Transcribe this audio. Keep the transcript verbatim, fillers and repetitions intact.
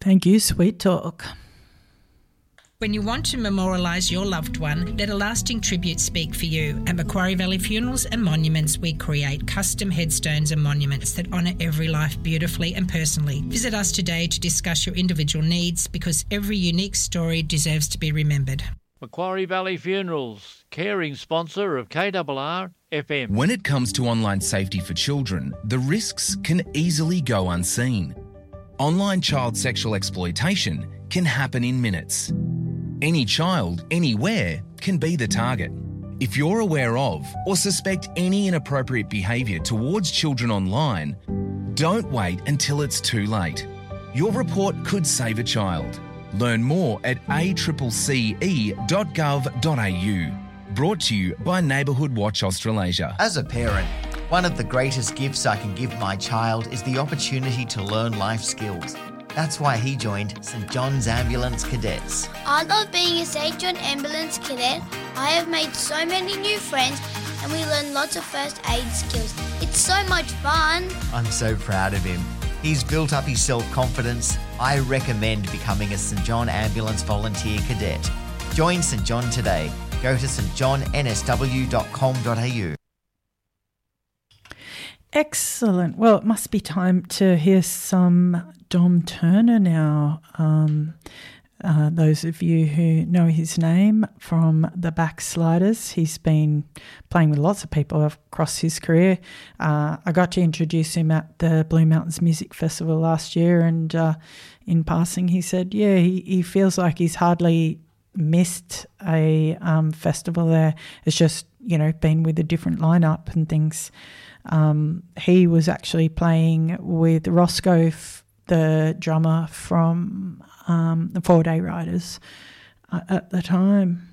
Thank you, Sweet Talk. When you want to memorialise your loved one, let a lasting tribute speak for you. At Macquarie Valley Funerals and Monuments, we create custom headstones and monuments that honour every life beautifully and personally. Visit us today to discuss your individual needs, because every unique story deserves to be remembered. Macquarie Valley Funerals, caring sponsor of K R R F M. When it comes to online safety for children, the risks can easily go unseen. Online child sexual exploitation can happen in minutes. Any child, anywhere, can be the target. If you're aware of or suspect any inappropriate behaviour towards children online, don't wait until it's too late. Your report could save a child. Learn more at a c c e dot gov dot a u. Brought to you by Neighbourhood Watch Australasia. As a parent, one of the greatest gifts I can give my child is the opportunity to learn life skills. That's why he joined St John's Ambulance Cadets. I love being a St John Ambulance Cadet. I have made so many new friends and we learn lots of first aid skills. It's so much fun. I'm so proud of him. He's built up his self-confidence. I recommend becoming a St John Ambulance Volunteer Cadet. Join St John today. Go to s t john n s w dot com dot a u. Excellent. Well, it must be time to hear some Dom Turner now. Um, uh, those of you who know his name from the Backsliders, he's been playing with lots of people across his career. Uh, I got to introduce him at the Blue Mountains Music Festival last year, and uh, in passing he said, yeah, he, he feels like he's hardly missed a um, festival there. It's just, you know, been with a different lineup and things. Um, he was actually playing with Roscoe, f- the drummer from um, the Four Day Riders uh, at the time.